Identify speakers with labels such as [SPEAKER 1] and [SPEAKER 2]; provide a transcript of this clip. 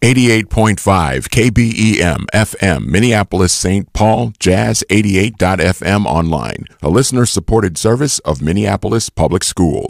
[SPEAKER 1] 88.5 KBEM FM, Minneapolis, St. Paul, Jazz 88.fm online, a listener-supported service of Minneapolis Public Schools.